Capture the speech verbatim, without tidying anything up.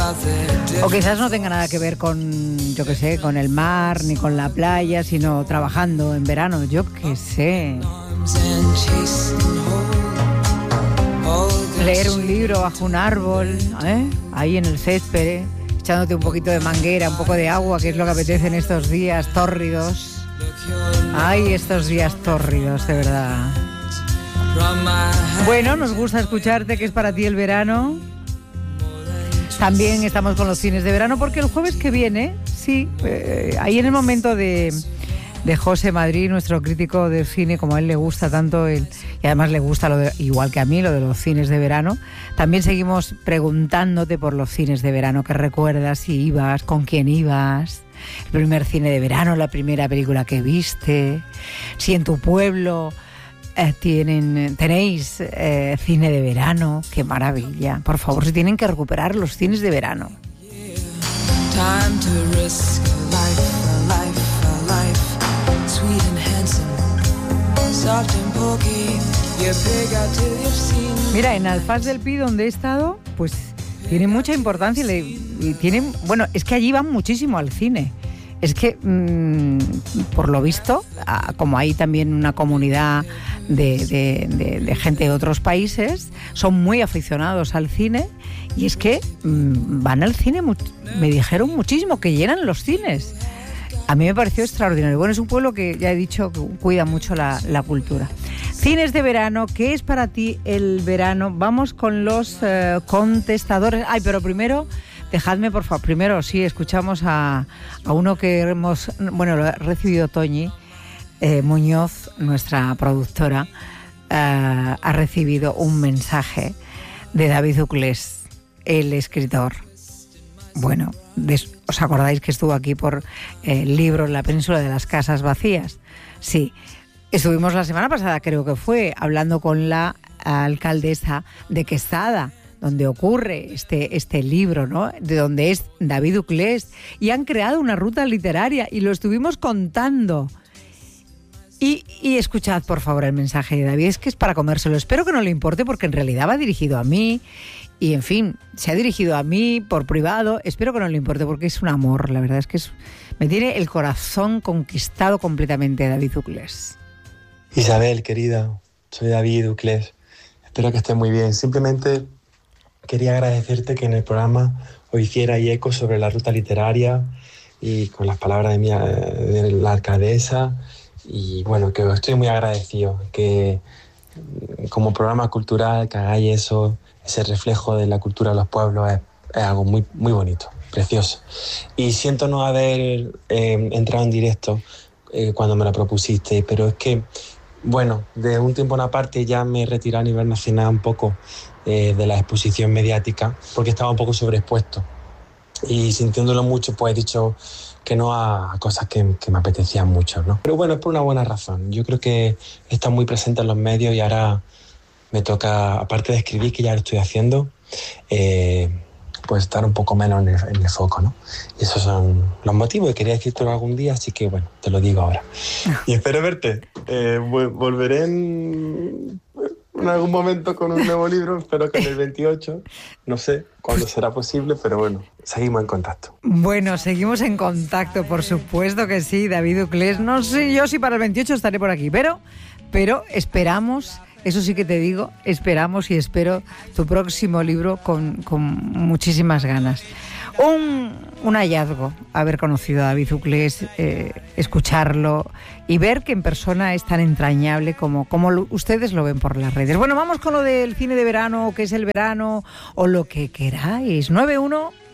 O quizás no tenga nada que ver con, yo qué sé, con el mar ni con la playa, sino trabajando en verano, yo qué sé. Leer un libro bajo un árbol, ¿eh? Ahí en el césped, ¿eh? Echándote un poquito de manguera, un poco de agua, que es lo que apetece en estos días tórridos. Ay, estos días tórridos, de verdad. Bueno, nos gusta escucharte, que es para ti el verano. También estamos con los cines de verano, porque el jueves que viene, sí, eh, ahí en el momento de, de José Madrid, nuestro crítico de cine, como a él le gusta tanto, el, y además le gusta, lo de, igual que a mí, lo de los cines de verano, también seguimos preguntándote por los cines de verano, que recuerdas, si ibas, con quién ibas, el primer cine de verano, la primera película que viste, si en tu pueblo... Eh, tienen, tenéis eh, cine de verano, qué maravilla. Por favor, si tienen que recuperar los cines de verano. Mira, en Alfaz del Pi, donde he estado, pues tiene mucha importancia. Le, y tienen, bueno, es que allí van muchísimo al cine. Es que, mmm, por lo visto, como hay también una comunidad de, de, de, de gente de otros países, son muy aficionados al cine, y es que mmm, van al cine, me dijeron muchísimo, que llenan los cines. A mí me pareció extraordinario. Bueno, es un pueblo que, ya he dicho, que cuida mucho la, la cultura. Cines de verano, ¿qué es para ti el verano? Vamos con los uh, contestadores. Ay, pero primero... Dejadme, por favor, primero sí, escuchamos a, a uno que hemos, bueno, lo ha recibido Toñi eh, Muñoz, nuestra productora, eh, ha recibido un mensaje de David Uclés, el escritor. Bueno, des, ¿os acordáis que estuvo aquí por eh, el libro La península de las casas vacías? Sí, estuvimos la semana pasada, creo que fue, hablando con la alcaldesa de Quesada, donde ocurre este, este libro, ¿no? De donde es David Uclés, y han creado una ruta literaria y lo estuvimos contando. Y, y escuchad, por favor, el mensaje de David, es que es para comérselo. Espero que no le importe, porque en realidad va dirigido a mí y, en fin, se ha dirigido a mí por privado. Espero que no le importe, porque es un amor, la verdad es que es, me tiene el corazón conquistado completamente David Uclés. Isabel, querida, soy David Uclés. Espero que estés muy bien. Simplemente... quería agradecerte que en el programa hoy hiciera eco sobre la ruta literaria y con las palabras de, mi, de la alcaldesa, y bueno, que estoy muy agradecido que como programa cultural que hagáis eso, ese reflejo de la cultura de los pueblos, es, es algo muy, muy bonito, precioso. Y siento no haber eh, entrado en directo eh, cuando me la propusiste, pero es que, bueno, de un tiempo a una parte ya me he retirado a nivel nacional un poco eh, de la exposición mediática, porque estaba un poco sobreexpuesto. Y sintiéndolo mucho, pues he dicho que no a cosas que, que me apetecían mucho, ¿no? Pero bueno, es por una buena razón. Yo creo que está muy presente en los medios y ahora me toca, aparte de escribir, que ya lo estoy haciendo, eh, pues estar un poco menos en el, en el foco, ¿no? Y esos son los motivos. Y quería decírtelo algún día, así que bueno, te lo digo ahora. Y espero verte. Eh, volveré en, en algún momento con un nuevo libro, espero que en el veintiocho, no sé cuándo será posible, pero bueno, seguimos en contacto. Bueno, seguimos en contacto, por supuesto que sí, David Uclés. No sé yo si para el veintiocho estaré por aquí, pero, pero esperamos... Eso sí que te digo, esperamos y espero tu próximo libro con, con muchísimas ganas. Un, un hallazgo haber conocido a David Uclés, eh, escucharlo y ver que en persona es tan entrañable como, como lo, ustedes lo ven por las redes. Bueno, vamos con lo del cine de verano, qué es el verano o lo que queráis. nueve uno